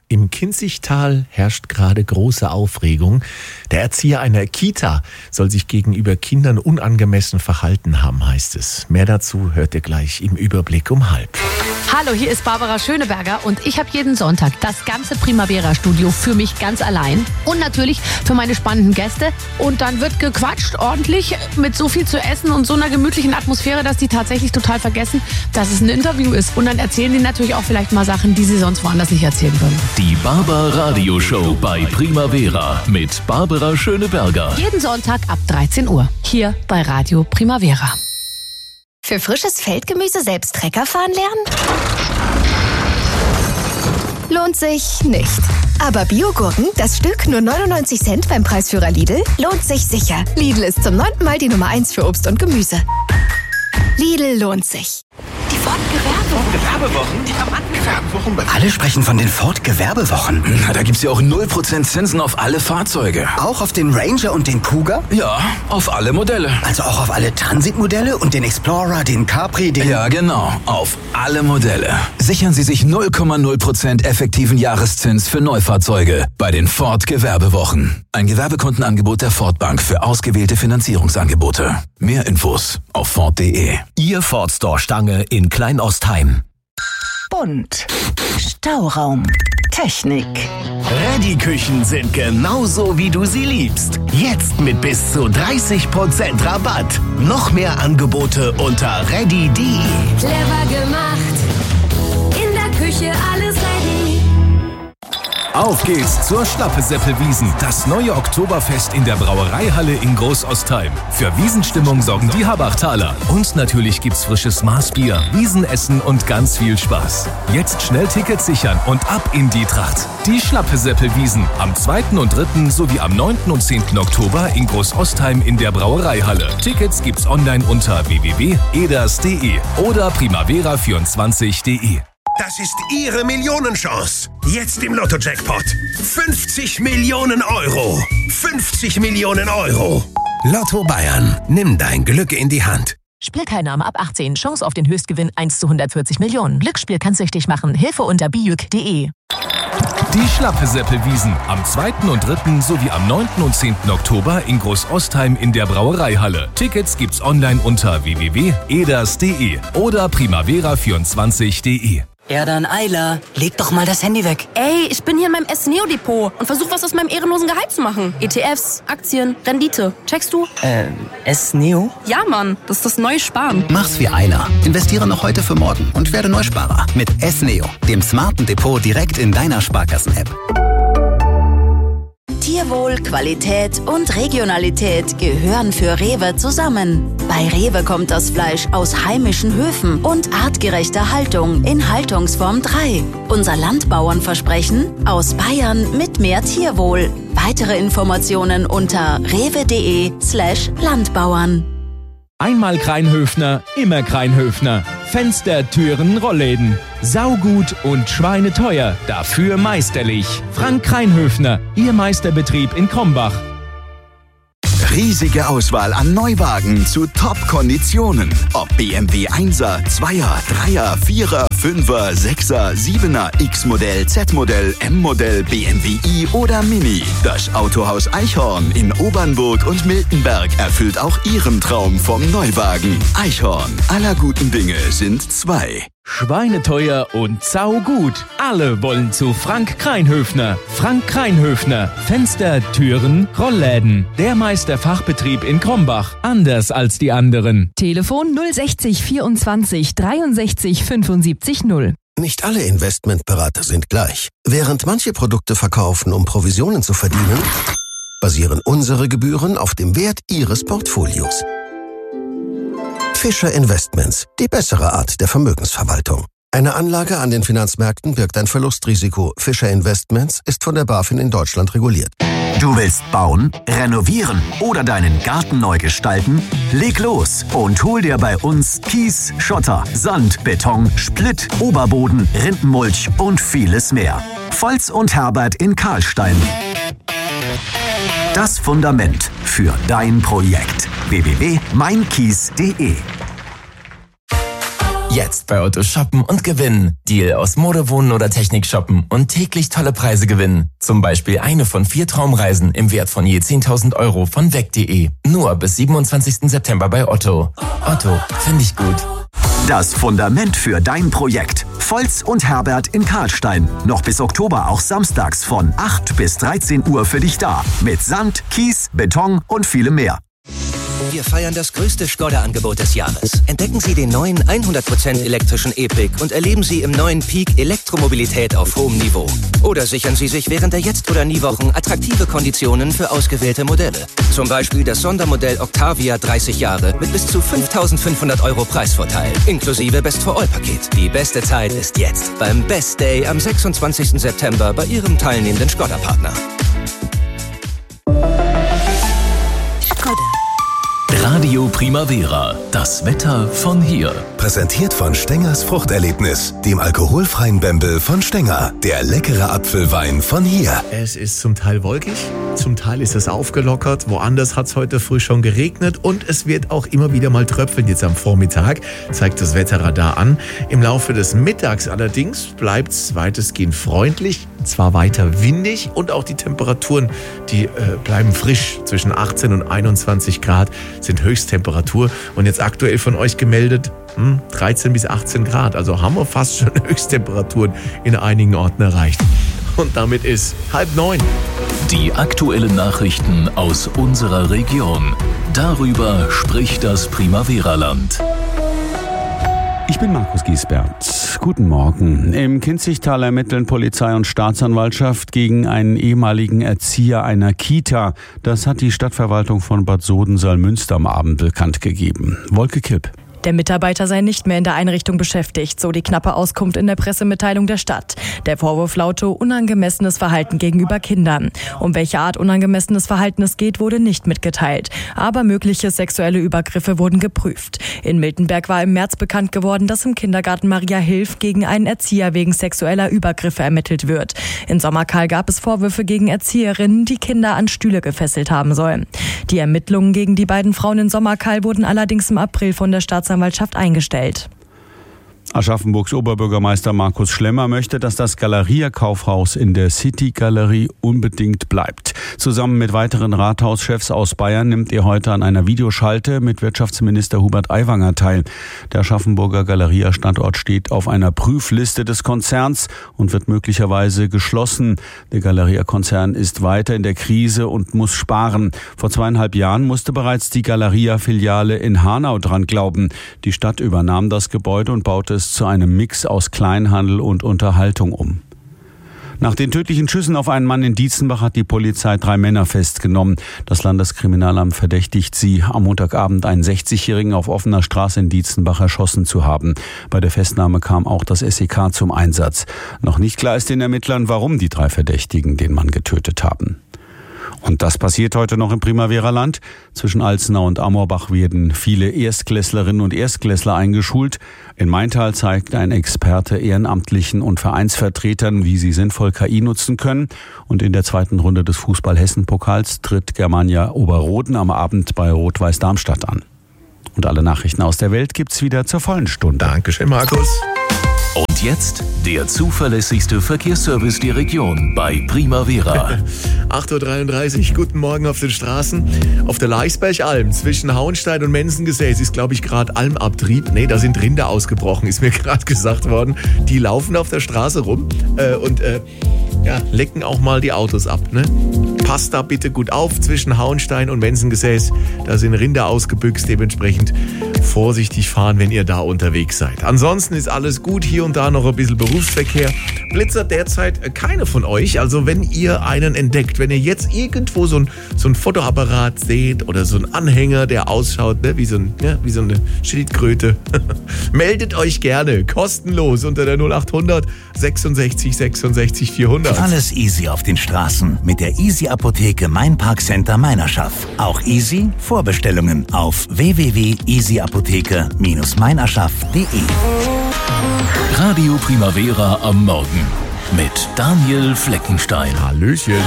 Im Kinzigtal herrscht gerade große Aufregung. Der Erzieher einer Kita soll sich gegenüber Kindern unangemessen verhalten haben, heißt es. Mehr dazu hört ihr gleich im Überblick um 12:30. Hallo, hier ist Barbara Schöneberger und ich habe jeden Sonntag das ganze Primavera-Studio für mich ganz allein und natürlich für meine spannenden Gäste. Und dann wird gequatscht ordentlich mit so viel zu essen und so einer gemütlichen Atmosphäre, dass die tatsächlich total vergessen, dass es ein Interview ist. Und dann erzählen die natürlich auch vielleicht mal Sachen, die sie sonst woanders nicht erzählen würden. Die Barbara Radioshow bei Primavera mit Barbara Schöneberger. Jeden Sonntag ab 13 Uhr hier bei Radio Primavera. Für frisches Feldgemüse selbst Trecker fahren lernen? Lohnt sich nicht. Aber Biogurken, das Stück nur 99 Cent beim Preisführer Lidl, lohnt sich sicher. Lidl ist zum 9. Mal die Nummer 1 für Obst und Gemüse. Lidl lohnt sich. Die Ford-Gewerbewochen? Die Gewerbewochen? Alle sprechen von den Ford-Gewerbewochen. Na, da gibt's ja auch 0% Zinsen auf alle Fahrzeuge. Auch auf den Ranger und den Kuga? Ja, auf alle Modelle. Also auch auf alle Transit-Modelle und den Explorer, den Capri, den... Ja, genau, auf alle Modelle. Sichern Sie sich 0,0% effektiven Jahreszins für Neufahrzeuge bei den Ford-Gewerbewochen. Ein Gewerbekundenangebot der Ford Bank für ausgewählte Finanzierungsangebote. Mehr Infos auf Ford.de. Ihr Ford Store Stange in Kleinostheim. Bunt. Stauraum. Technik. Ready-Küchen sind genauso, wie du sie liebst. Jetzt mit bis zu 30% Rabatt. Noch mehr Angebote unter ready.de. Clever gemacht. In der Küche alles ready. Auf geht's zur Schlappeseppelwiesen, das neue Oktoberfest in der Brauereihalle in Großostheim. Für Wiesenstimmung sorgen die Habachtaler. Und natürlich gibt's frisches Maßbier, Wiesenessen und ganz viel Spaß. Jetzt schnell Tickets sichern und ab in die Tracht. Die Schlappeseppelwiesen am 2. und 3. sowie am 9. und 10. Oktober in Großostheim in der Brauereihalle. Tickets gibt's online unter www.eders.de oder primavera24.de. Das ist Ihre Millionenchance. Jetzt im Lotto-Jackpot. 50 Millionen Euro. 50 Millionen Euro. Lotto Bayern. Nimm dein Glück in die Hand. Spielteilnahme ab 18. Chance auf den Höchstgewinn 1 zu 140 Millionen. Glücksspiel kann süchtig machen. Hilfe unter bijuk.de. Die Schlappeseppelwiesen am 2. und 3. sowie am 9. und 10. Oktober in Großostheim in der Brauereihalle. Tickets gibt's online unter www.eders.de oder primavera24.de. Ja, dann Ayla, leg doch mal das Handy weg. Ey, ich bin hier in meinem S-Neo-Depot und versuche was aus meinem ehrenlosen Gehalt zu machen. ETFs, Aktien, Rendite. Checkst du? S-Neo? Ja, Mann, das ist das neue Sparen. Mach's wie Ayla. Investiere noch heute für morgen und werde Neusparer. Mit S-Neo, dem smarten Depot direkt in deiner Sparkassen-App. Tierwohl, Qualität und Regionalität gehören für Rewe zusammen. Bei Rewe kommt das Fleisch aus heimischen Höfen und artgerechter Haltung in Haltungsform 3. Unser Landbauernversprechen: aus Bayern mit mehr Tierwohl. Weitere Informationen unter rewe.de/Landbauern. Einmal Kreinhöfner, immer Kreinhöfner. Fenster, Türen, Rollläden. Saugut und schweineteuer, dafür meisterlich. Frank Kreinhöfner, Ihr Meisterbetrieb in Krombach. Riesige Auswahl an Neuwagen zu Top-Konditionen. Ob BMW 1er, 2er, 3er, 4er, 5er, 6er, 7er, X-Modell, Z-Modell, M-Modell, BMW i oder Mini. Das Autohaus Eichhorn in Obernburg und Miltenberg erfüllt auch Ihren Traum vom Neuwagen. Eichhorn, aller guten Dinge sind zwei. Schweineteuer und saugut. Alle wollen zu Frank Kreinhöfner. Frank Kreinhöfner. Fenster, Türen, Rollläden. Der Meisterfachbetrieb in Krombach. Anders als die anderen. Telefon 060 24 63 75 0. Nicht alle Investmentberater sind gleich. Während manche Produkte verkaufen, um Provisionen zu verdienen, basieren unsere Gebühren auf dem Wert Ihres Portfolios. Fischer Investments, die bessere Art der Vermögensverwaltung. Eine Anlage an den Finanzmärkten birgt ein Verlustrisiko. Fischer Investments ist von der BaFin in Deutschland reguliert. Du willst bauen, renovieren oder deinen Garten neu gestalten? Leg los und hol dir bei uns Kies, Schotter, Sand, Beton, Splitt, Oberboden, Rindenmulch und vieles mehr. Volz und Herbert in Karlstein. Das Fundament für dein Projekt. www.meinkies.de Jetzt bei Otto shoppen und gewinnen. Deal aus Mode, Wohnen oder Technik shoppen und täglich tolle Preise gewinnen. Zum Beispiel eine von 4 Traumreisen im Wert von je 10.000 € von weg.de. Nur bis 27. September bei Otto. Otto, finde ich gut. Das Fundament für dein Projekt. Volz und Herbert in Karlstein. Noch bis Oktober auch samstags von 8 bis 13 Uhr für dich da. Mit Sand, Kies, Beton und vielem mehr. Wir feiern das größte Skoda-Angebot des Jahres. Entdecken Sie den neuen 100% elektrischen E-Pick und erleben Sie im neuen Peak Elektromobilität auf hohem Niveau. Oder sichern Sie sich während der Jetzt- oder Nie-Wochen attraktive Konditionen für ausgewählte Modelle. Zum Beispiel das Sondermodell Octavia 30 Jahre mit bis zu 5.500 € Preisvorteil, inklusive Best-for-All-Paket. Die beste Zeit ist jetzt, beim Best Day am 26. September bei Ihrem teilnehmenden Skoda-Partner. Radio Primavera, das Wetter von hier. Präsentiert von Stengers Fruchterlebnis, dem alkoholfreien Bembel von Stenger. Der leckere Apfelwein von hier. Es ist zum Teil wolkig, zum Teil ist es aufgelockert. Woanders hat es heute früh schon geregnet und es wird auch immer wieder mal tröpfeln jetzt am Vormittag, zeigt das Wetterradar an. Im Laufe des Mittags allerdings bleibt es weitestgehend freundlich, zwar weiter windig und auch die Temperaturen, die bleiben frisch. Zwischen 18 und 21 Grad sind Höchsttemperatur und jetzt aktuell von euch gemeldet 13 bis 18 Grad. Also haben wir fast schon Höchsttemperaturen in einigen Orten erreicht. Und damit ist 8:30. Die aktuellen Nachrichten aus unserer Region. Darüber spricht das Primavera-Land. Ich bin Markus Giesbert. Guten Morgen. Im Kinzigtal ermitteln Polizei und Staatsanwaltschaft gegen einen ehemaligen Erzieher einer Kita. Das hat die Stadtverwaltung von Bad Soden-Salmünster am Abend bekannt gegeben. Wolke Kipp. Der Mitarbeiter sei nicht mehr in der Einrichtung beschäftigt, so die knappe Auskunft in der Pressemitteilung der Stadt. Der Vorwurf laute unangemessenes Verhalten gegenüber Kindern. Um welche Art unangemessenes Verhalten es geht, wurde nicht mitgeteilt. Aber mögliche sexuelle Übergriffe wurden geprüft. In Miltenberg war im März bekannt geworden, dass im Kindergarten Maria Hilf gegen einen Erzieher wegen sexueller Übergriffe ermittelt wird. In Sommerkarl gab es Vorwürfe gegen Erzieherinnen, die Kinder an Stühle gefesselt haben sollen. Die Ermittlungen gegen die beiden Frauen in Sommerkarl wurden allerdings im April von der Staatsanwaltschaft eingestellt. Aschaffenburgs Oberbürgermeister Markus Schlemmer möchte, dass das Galeria-Kaufhaus in der City-Galerie unbedingt bleibt. Zusammen mit weiteren Rathauschefs aus Bayern nimmt er heute an einer Videoschalte mit Wirtschaftsminister Hubert Aiwanger teil. Der Aschaffenburger Galeria-Standort steht auf einer Prüfliste des Konzerns und wird möglicherweise geschlossen. Der Galeria-Konzern ist weiter in der Krise und muss sparen. Vor 2,5 Jahren musste bereits die Galeria-Filiale in Hanau dran glauben. Die Stadt übernahm das Gebäude und baute zu einem Mix aus Kleinhandel und Unterhaltung um. Nach den tödlichen Schüssen auf einen Mann in Dietzenbach hat die Polizei 3 Männer festgenommen. Das Landeskriminalamt verdächtigt sie, am Montagabend einen 60-Jährigen auf offener Straße in Dietzenbach erschossen zu haben. Bei der Festnahme kam auch das SEK zum Einsatz. Noch nicht klar ist den Ermittlern, warum die 3 Verdächtigen den Mann getötet haben. Und das passiert heute noch im Primavera-Land. Zwischen Alzenau und Amorbach werden viele Erstklässlerinnen und Erstklässler eingeschult. In Maintal zeigt ein Experte Ehrenamtlichen und Vereinsvertretern, wie sie sinnvoll KI nutzen können. Und in der 2. Runde des Fußball-Hessen-Pokals tritt Germania Oberroden am Abend bei Rot-Weiß Darmstadt an. Und alle Nachrichten aus der Welt gibt's wieder zur vollen Stunde. Dankeschön, Markus. Und jetzt der zuverlässigste Verkehrsservice der Region bei Primavera. 8:33 Uhr, guten Morgen auf den Straßen. Auf der Leichsbergalm zwischen Hauenstein und Menzengesäß ist, glaube ich, gerade Almabtrieb. Nee, da sind Rinder ausgebrochen, ist mir gerade gesagt worden. Die laufen auf der Straße rum und lecken auch mal die Autos ab. Ne? Passt da bitte gut auf zwischen Hauenstein und Menzengesäß. Da sind Rinder ausgebüxt, dementsprechend vorsichtig fahren, wenn ihr da unterwegs seid. Ansonsten ist alles gut, hier und da noch ein bisschen Berufsverkehr. Blitzer derzeit keine von euch. Also wenn ihr einen entdeckt, wenn ihr jetzt irgendwo so ein Fotoapparat seht oder so einen Anhänger, der ausschaut, ne, wie so eine Schildkröte, meldet euch gerne kostenlos unter der 0800 66 66 400. Alles easy auf den Straßen mit der Easy Apotheke Mainpark Center Meinerschaft. Auch easy Vorbestellungen auf www.easyapotheke-meinerschaft.de. Radio Primavera am Morgen mit Daniel Fleckenstein. Hallöchen.